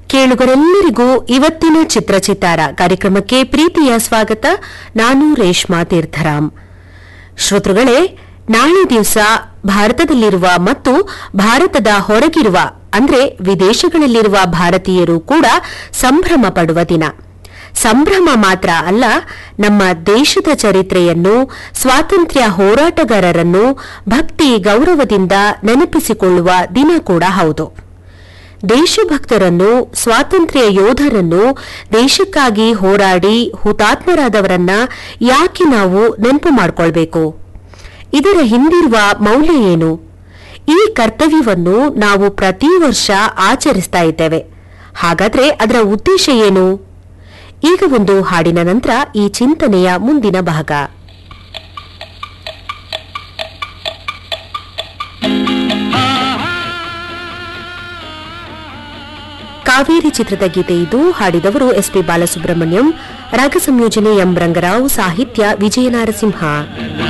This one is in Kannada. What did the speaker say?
ಕೇಳುಗರೆಲ್ಲರಿಗೂ ಇವತ್ತಿನ ಚಿತ್ರಚಿತ್ತಾರ ಕಾರ್ಯಕ್ರಮಕ್ಕೆ ಪ್ರೀತಿಯ ಸ್ವಾಗತ. ನಾನು ರೇಷ್ಮಾ ತೀರ್ಥರಾಮ್. ಶ್ರೋತೃಗಳೇ, ನಾಳೆ ದಿವಸ ಭಾರತದಲ್ಲಿರುವ ಮತ್ತು ಭಾರತದ ಹೊರಗಿರುವ ಅಂದ್ರೆ ವಿದೇಶಗಳಲ್ಲಿರುವ ಭಾರತೀಯರು ಕೂಡ ಸಂಭ್ರಮ ಪಡುವ ದಿನ. ಸಂಭ್ರಮ ಮಾತ್ರ ಅಲ್ಲ, ನಮ್ಮ ದೇಶದ ಚರಿತ್ರೆಯನ್ನು, ಸ್ವಾತಂತ್ರ್ಯ ಹೋರಾಟಗಾರರನ್ನು ಭಕ್ತಿ ಗೌರವದಿಂದ ನೆನಪಿಸಿಕೊಳ್ಳುವ ದಿನ ಕೂಡ ಹೌದು. ದೇಶಭಕ್ತರನ್ನು, ಸ್ವಾತಂತ್ರ್ಯ ಯೋಧರನ್ನು, ದೇಶಕ್ಕಾಗಿ ಹೋರಾಡಿ ಹುತಾತ್ಮರಾದವರನ್ನ ಯಾಕೆ ನಾವು ನೆನಪು ಮಾಡಿಕೊಳ್ಬೇಕು? ಇದರ ಹಿಂದಿರುವ ಮೌಲ್ಯ ಏನು? ಈ ಕರ್ತವ್ಯವನ್ನು ನಾವು ಪ್ರತಿ ವರ್ಷ ಆಚರಿಸ್ತಾ ಇದ್ದೇವೆ. ಹಾಗಾದ್ರೆ ಅದರ ಉದ್ದೇಶ ಏನು? ಈಗ ಒಂದು ಹಾಡಿನ ನಂತರ ಈ ಚಿಂತನೆಯ ಮುಂದಿನ ಭಾಗ. ಕಾವೇರಿ ಚಿತ್ರದ ಗೀತೆ ಇದು. ಹಾಡಿದವರು ಎಸ್ ಪಿ ಬಾಲಸುಬ್ರಹ್ಮಣ್ಯಂ, ರಾಗ ಸಂಯೋಜನೆ ಎಂ ರಂಗರಾವ್, ಸಾಹಿತ್ಯ ವಿಜಯ ನಾರಸಿಂಹ.